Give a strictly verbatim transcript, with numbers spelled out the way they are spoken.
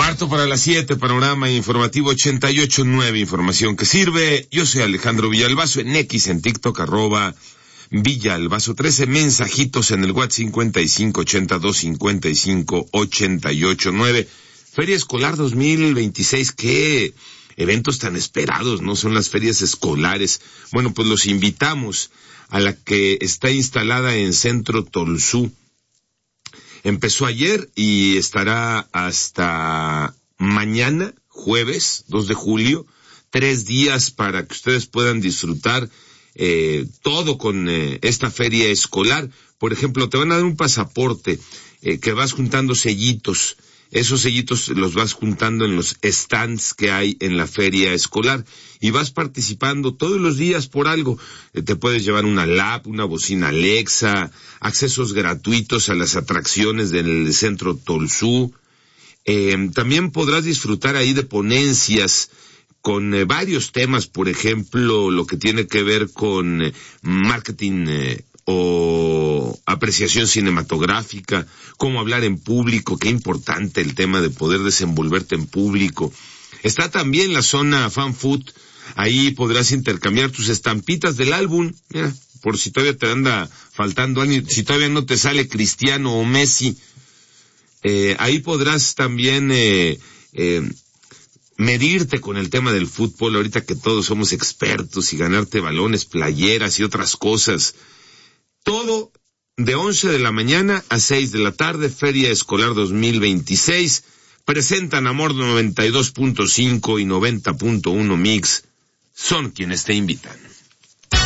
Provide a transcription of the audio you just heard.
Cuarto para las siete, panorama informativo ochenta y ocho nueve, información que sirve. Yo soy Alejandro Villalbazo, en X, en TikTok, arroba Villalbazo trece, mensajitos en el WhatsApp cincuenta y cinco ochenta y dos cincuenta y cinco ochenta y ocho nueve. Feria Escolar dos mil veintiséis, qué eventos tan esperados, ¿no? Son las ferias escolares. Bueno, pues los invitamos a la que está instalada en Centro Tolsú. Empezó ayer y estará hasta mañana, jueves, dos de julio, tres días para que ustedes puedan disfrutar eh, todo con eh, esta feria escolar. Por ejemplo, te van a dar un pasaporte eh, que vas juntando sellitos. Esos sellitos los vas juntando en los stands que hay en la feria escolar y vas participando todos los días por algo. Eh, te puedes llevar una lap, una bocina Alexa, accesos gratuitos a las atracciones del Centro Tolsú. Eh, también podrás disfrutar ahí de ponencias con eh, varios temas, por ejemplo, lo que tiene que ver con eh, marketing eh, o apreciación cinematográfica, cómo hablar en público, qué importante el tema de poder desenvolverte en público. Está también la zona fan food, ahí podrás intercambiar tus estampitas del álbum, mira, por si todavía te anda faltando alguien, si todavía no te sale Cristiano o Messi, eh, ahí podrás también eh, eh, medirte con el tema del fútbol, ahorita que todos somos expertos, y ganarte balones, playeras y otras cosas. Todo de once de la mañana a seis de la tarde, Feria Escolar dos mil veintiséis. Presentan Amor noventa y dos punto cinco y noventa punto uno Mix. Son quienes te invitan.